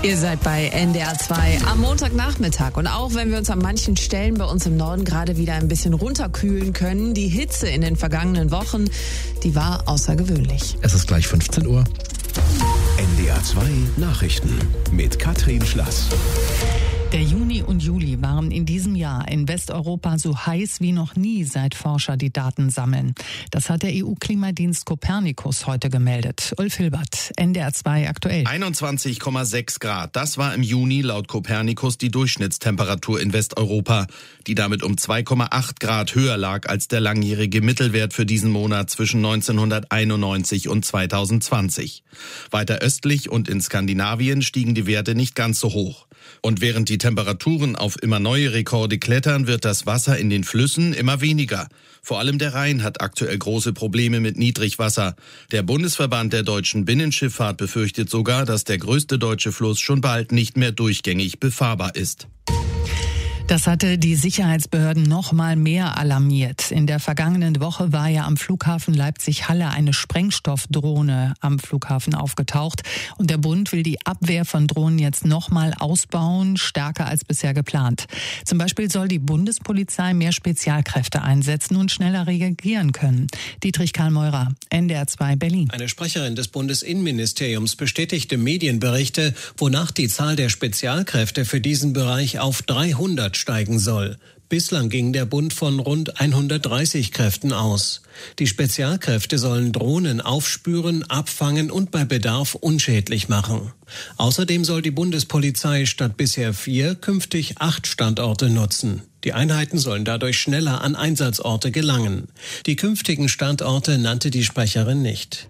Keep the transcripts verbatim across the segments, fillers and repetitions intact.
Ihr seid bei N D R zwei am Montagnachmittag. Und auch wenn wir uns an manchen Stellen bei uns im Norden gerade wieder ein bisschen runterkühlen können, die Hitze in den vergangenen Wochen, die war außergewöhnlich. Es ist gleich fünfzehn Uhr. N D R zwei Nachrichten mit Katrin Schlass. Der Juni und Juli waren in diesem Jahr in Westeuropa so heiß wie noch nie, seit Forscher die Daten sammeln. Das hat der E U-Klimadienst Copernicus heute gemeldet. Ulf Hilbert, N D R zwei aktuell. einundzwanzig Komma sechs Grad, das war im Juni laut Copernicus die Durchschnittstemperatur in Westeuropa, die damit um zwei Komma acht Grad höher lag als der langjährige Mittelwert für diesen Monat zwischen neunzehnhunderteinundneunzig und zweitausendzwanzig. Weiter östlich und in Skandinavien stiegen die Werte nicht ganz so hoch. Und während die Temperaturen auf immer neue Rekorde klettern, wird das Wasser in den Flüssen immer weniger. Vor allem der Rhein hat aktuell große Probleme mit Niedrigwasser. Der Bundesverband der deutschen Binnenschifffahrt befürchtet sogar, dass der größte deutsche Fluss schon bald nicht mehr durchgängig befahrbar ist. Das hatte die Sicherheitsbehörden noch mal mehr alarmiert. In der vergangenen Woche war ja am Flughafen Leipzig-Halle eine Sprengstoffdrohne am Flughafen aufgetaucht. Und der Bund will die Abwehr von Drohnen jetzt noch mal ausbauen, stärker als bisher geplant. Zum Beispiel soll die Bundespolizei mehr Spezialkräfte einsetzen und schneller reagieren können. Dietrich Karl-Meurer, N D R zwei Berlin. Eine Sprecherin des Bundesinnenministeriums bestätigte Medienberichte, wonach die Zahl der Spezialkräfte für diesen Bereich auf dreihundert steigen soll. Bislang ging der Bund von rund hundertdreißig Kräften aus. Die Spezialkräfte sollen Drohnen aufspüren, abfangen und bei Bedarf unschädlich machen. Außerdem soll die Bundespolizei statt bisher vier künftig acht Standorte nutzen. Die Einheiten sollen dadurch schneller an Einsatzorte gelangen. Die künftigen Standorte nannte die Sprecherin nicht.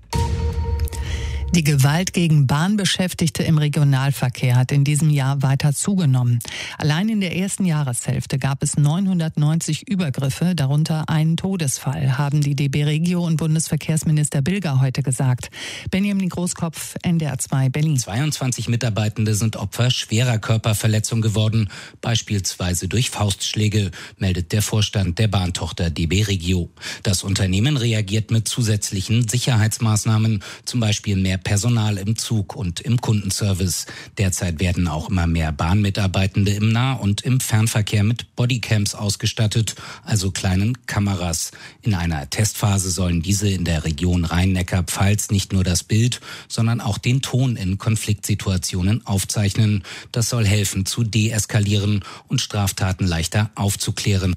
Die Gewalt gegen Bahnbeschäftigte im Regionalverkehr hat in diesem Jahr weiter zugenommen. Allein in der ersten Jahreshälfte gab es neunhundertneunzig Übergriffe, darunter einen Todesfall, haben die D B Regio und Bundesverkehrsminister Bilger heute gesagt. Benjamin Großkopf, N D R zwei Berlin. zweiundzwanzig Mitarbeitende sind Opfer schwerer Körperverletzung geworden, beispielsweise durch Faustschläge, meldet der Vorstand der Bahntochter D B Regio. Das Unternehmen reagiert mit zusätzlichen Sicherheitsmaßnahmen, zum Beispiel mehr Personal im Zug und im Kundenservice. Derzeit werden auch immer mehr Bahnmitarbeitende im Nah- und im Fernverkehr mit Bodycams ausgestattet, also kleinen Kameras. In einer Testphase sollen diese in der Region Rhein-Neckar-Pfalz nicht nur das Bild, sondern auch den Ton in Konfliktsituationen aufzeichnen. Das soll helfen zu deeskalieren und Straftaten leichter aufzuklären.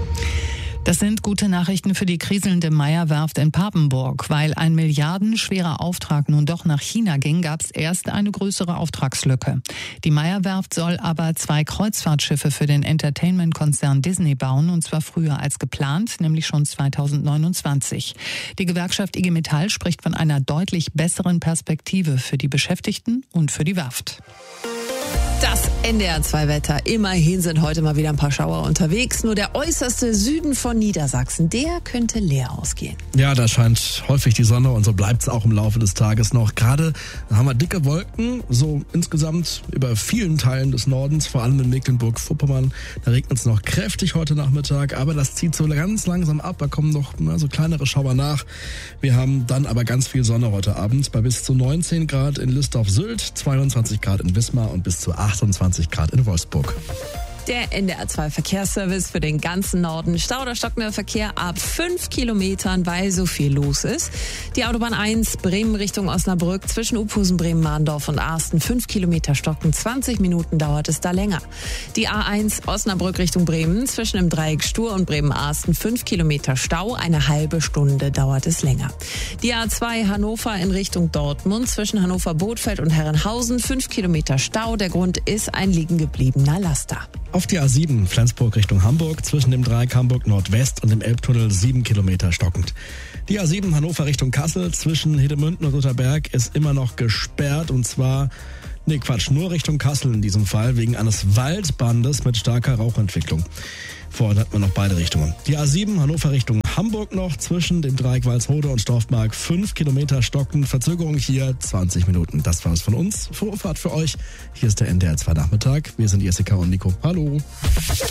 Das sind gute Nachrichten für die kriselnde Meyer-Werft in Papenburg. Weil ein milliardenschwerer Auftrag nun doch nach China ging, gab es erst eine größere Auftragslücke. Die Meyer-Werft soll aber zwei Kreuzfahrtschiffe für den Entertainment-Konzern Disney bauen, und zwar früher als geplant, nämlich schon zweitausendneunundzwanzig. Die Gewerkschaft I G Metall spricht von einer deutlich besseren Perspektive für die Beschäftigten und für die Werft. Das N D R zwei Wetter. Immerhin sind heute mal wieder ein paar Schauer unterwegs. Nur der äußerste Süden von Niedersachsen, der könnte leer ausgehen. Ja, da scheint häufig die Sonne und so bleibt es auch im Laufe des Tages noch. Gerade haben wir dicke Wolken, so insgesamt über vielen Teilen des Nordens, vor allem in Mecklenburg-Vorpommern. Da regnet es noch kräftig heute Nachmittag, aber das zieht so ganz langsam ab. Da kommen noch na, so kleinere Schauer nach. Wir haben dann aber ganz viel Sonne heute Abend bei bis zu neunzehn Grad in List-auf-Sylt, zweiundzwanzig Grad in Wismar und bis zu achtundzwanzig Grad in Wolfsburg. Der N D R zwei Verkehrsservice für den ganzen Norden. Stau oder stockender Verkehr ab fünf Kilometern, weil so viel los ist. Die Autobahn eins Bremen Richtung Osnabrück zwischen Uphusen, Bremen, Mahndorf und Arsten. fünf Kilometer stocken, zwanzig Minuten dauert es da länger. Die A eins Osnabrück Richtung Bremen zwischen dem Dreieck Stur und Bremen-Arsten. fünf Kilometer Stau, eine halbe Stunde dauert es länger. Die A zwei Hannover in Richtung Dortmund zwischen Hannover-Bothfeld und Herrenhausen. fünf Kilometer Stau, der Grund ist ein liegen gebliebener Laster. Auf die A sieben Flensburg Richtung Hamburg zwischen dem Dreieck Hamburg Nordwest und dem Elbtunnel sieben Kilometer stockend. Die A sieben Hannover Richtung Kassel zwischen Hedemünden und Lutherberg ist immer noch gesperrt, und zwar, nee Quatsch, nur Richtung Kassel in diesem Fall wegen eines Waldbrandes mit starker Rauchentwicklung. Vorhin hatten wir noch beide Richtungen. Die A sieben Hannover Richtung Hamburg noch zwischen dem Dreieck Walsrode und Storfmark fünf Kilometer stockend. Verzögerung hier zwanzig Minuten. Das war es von uns. Vorfahrt für euch. Hier ist der N D R zwei Nachmittag. Wir sind Jessica und Nico. Hallo.